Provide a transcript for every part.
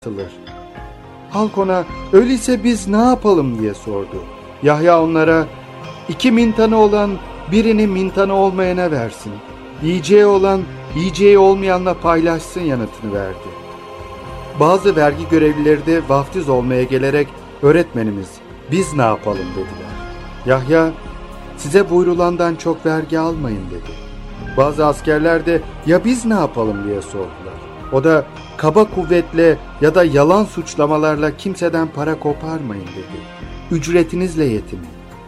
atılır. Halk ona öyleyse biz ne yapalım diye sordu. Yahya onlara 2 mintanı olan birini mintanı olmayana versin. Yiyeceği olan yiyeceği olmayanla paylaşsın yanıtını verdi. Bazı vergi görevlileri de vaftiz olmaya gelerek öğretmenimiz biz ne yapalım dediler. Yahya size buyrulandan çok vergi almayın dedi. Bazı askerler de ya biz ne yapalım diye sordular. O da kaba kuvvetle ya da yalan suçlamalarla kimseden para koparmayın dedi. Ücretinizle yetinin.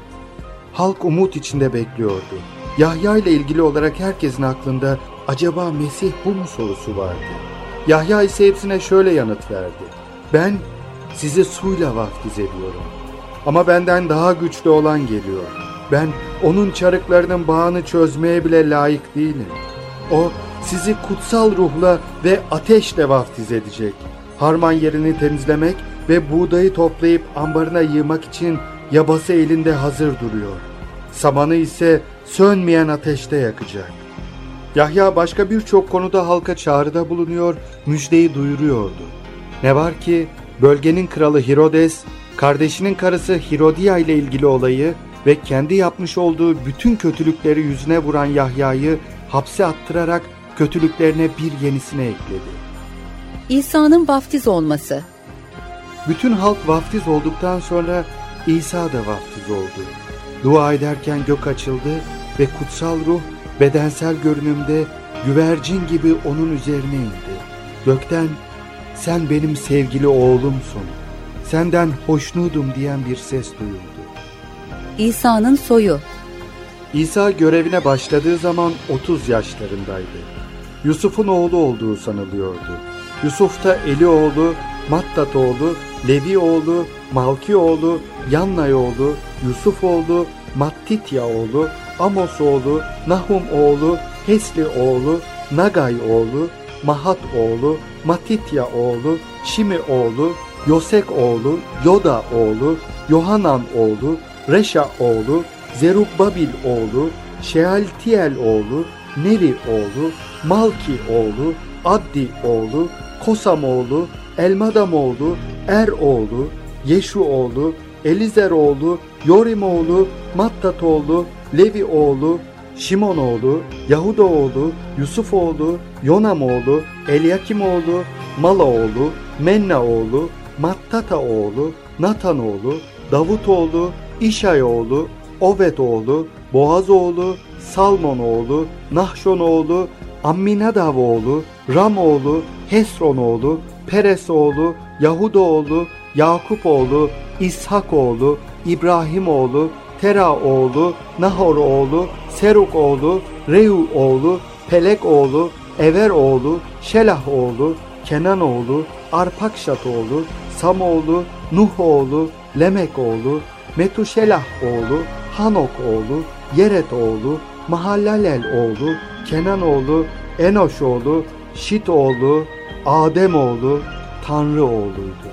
Halk umut içinde bekliyordu. Yahya ile ilgili olarak herkesin aklında acaba Mesih bu mu sorusu vardı. Yahya ise hepsine şöyle yanıt verdi. Ben sizi suyla vaftiz ediyorum. Ama benden daha güçlü olan geliyor. Ben onun çarıklarının bağını çözmeye bile layık değilim. O sizi kutsal ruhla ve ateşle vaftiz edecek. Harman yerini temizlemek ve buğdayı toplayıp ambarına yığmak için yabası elinde hazır duruyor. Samanı ise sönmeyen ateşte yakacak. Yahya başka birçok konuda halka çağrıda bulunuyor, müjdeyi duyuruyordu. Ne var ki bölgenin kralı Herodes, kardeşinin karısı Herodia ile ilgili olayı ve kendi yapmış olduğu bütün kötülükleri yüzüne vuran Yahya'yı hapse attırarak kötülüklerine bir yenisine ekledi. İsa'nın vaftiz olması. Bütün halk vaftiz olduktan sonra İsa da vaftiz oldu. Dua ederken gök açıldı ve kutsal ruh bedensel görünümde güvercin gibi onun üzerine indi. Gökten sen benim sevgili oğlumsun, senden hoşnutum diyen bir ses duyuldu. İsa'nın soyu. İsa görevine başladığı zaman 30 yaşlarındaydı. Yusuf'un oğlu olduğu sanılıyordu. Yusuf da Eli oğlu, Mattat oğlu, Levi oğlu, Malki oğlu, Yannay oğlu, Yusuf oğlu, Mattitya oğlu, Amos oğlu, Nahum oğlu, Hesli oğlu, Nagay oğlu, Mahat oğlu, Matitya oğlu, Şimi oğlu, Yosek oğlu, Yoda oğlu, Yohanan oğlu, Reşa oğlu, Zerubbabil oğlu, Şealtiel oğlu, Neri oğlu, Malki oğlu, Addi oğlu, Kosam oğlu, Elmadam oğlu, Er oğlu, Yeşu oğlu, Elizer oğlu, Yorim oğlu, Mattat oğlu, Levi oğlu, Şimon oğlu, Yahuda oğlu, Yusuf oğlu, Yonam oğlu, Elyakim oğlu, Mala oğlu, Menna oğlu, Mattata oğlu, Natan oğlu, Davut oğlu, İşay oğlu, Oved oğlu, Boaz oğlu, Salmon oğlu, Nahşon oğlu, Amminadav oğlu, Ram oğlu, Hesron oğlu, Peres oğlu, Yahuda oğlu, Yakup oğlu, İshak oğlu, İbrahim oğlu, Tera oğlu, Nahor oğlu, Seruk oğlu, Reu oğlu, Pelek oğlu, Ever oğlu, Şelah oğlu, Kenan oğlu, Arpakşat oğlu, Sam oğlu, Nuh oğlu, Lemek oğlu, Metuşelah oğlu, Hanok oğlu, Yeret oğlu, Mahalalel oğlu, Kenan oğlu, Enoş oğlu, Şit oğlu, Adem oğlu, Tanrı oğluydu.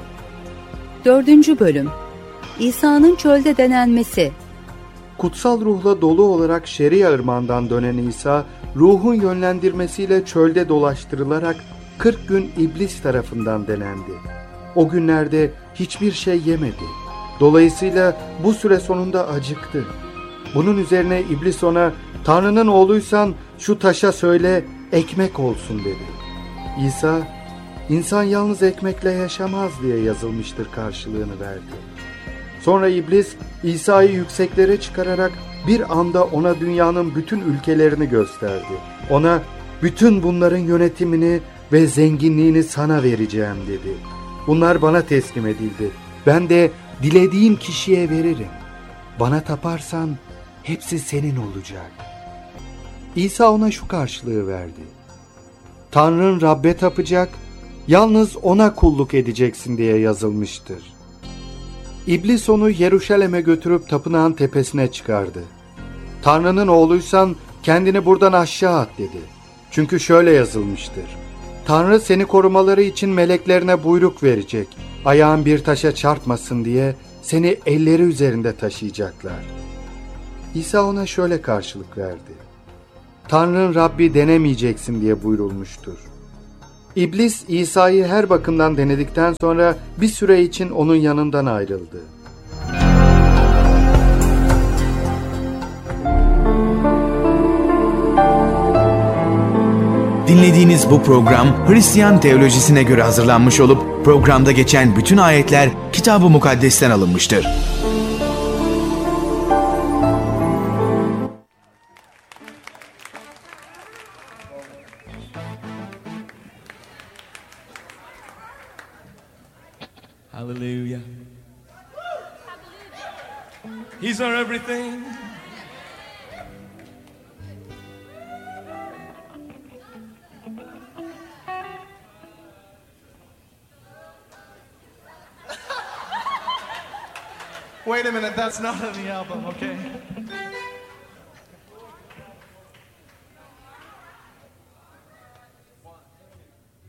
4. bölüm. İsa'nın çölde denenmesi. Kutsal ruhla dolu olarak Şeria ırmağından dönen İsa, ruhun yönlendirmesiyle çölde dolaştırılarak 40 gün iblis tarafından denendi. O günlerde hiçbir şey yemedi. Dolayısıyla bu süre sonunda acıktı. Bunun üzerine iblis ona, Tanrı'nın oğluysan şu taşa söyle, ekmek olsun dedi. İsa, insan yalnız ekmekle yaşamaz diye yazılmıştır karşılığını verdi. Sonra iblis İsa'yı yükseklere çıkararak bir anda ona dünyanın bütün ülkelerini gösterdi. Ona bütün bunların yönetimini ve zenginliğini sana vereceğim dedi. Bunlar bana teslim edildi. Ben de dilediğim kişiye veririm. Bana taparsan hepsi senin olacak. İsa ona şu karşılığı verdi. Tanrın Rabbe tapacak, yalnız ona kulluk edeceksin diye yazılmıştır. İblis onu Yeruşalim'e götürüp tapınağın tepesine çıkardı. Tanrı'nın oğluysan kendini buradan aşağı at dedi. Çünkü şöyle yazılmıştır. Tanrı seni korumaları için meleklerine buyruk verecek. Ayağın bir taşa çarpmasın diye seni elleri üzerinde taşıyacaklar. İsa ona şöyle karşılık verdi. Tanrı'nın Rabbi denemeyeceksin diye buyurulmuştur. İblis İsa'yı her bakımdan denedikten sonra bir süre için onun yanından ayrıldı. Dinlediğiniz bu program Hristiyan teolojisine göre hazırlanmış olup programda geçen bütün ayetler Kitab-ı Mukaddes'ten alınmıştır. Hallelujah. He's our everything. Wait a minute, that's not on the album, okay?